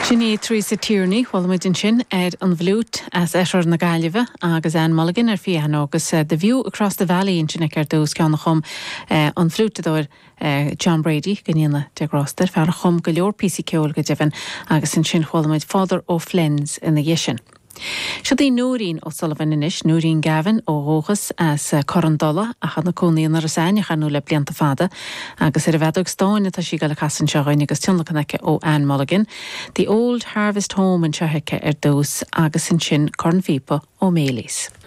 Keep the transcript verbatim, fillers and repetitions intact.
Sinné Theresa Tierney, Walmuidin sin ed an bhlút as Esher na Gaillimhe agus Anne Mulligan ar fian agus uh, The View Across the Valley in sin ceir dús ceanna chum uh, an bhlútadóir uh, John Brady gníana de Groster fear chum go leor písí ceol go devan agus in sin chhuilmuid Father ó Flens in na dhéisin. Siad í Núrín ó Sullivan inis, Núrín Gavin ó Róchas as uh, Corandola a chad na cónaíon ar a sain a chanú le blianta fada agus ar a bheadog stóin atá sí gal a chasan seoin agus tionnachanacha ó Anne Mulligan. The Old Harvest Home in Sehaice ar dús agus in sin Cornfipa ó Mélís.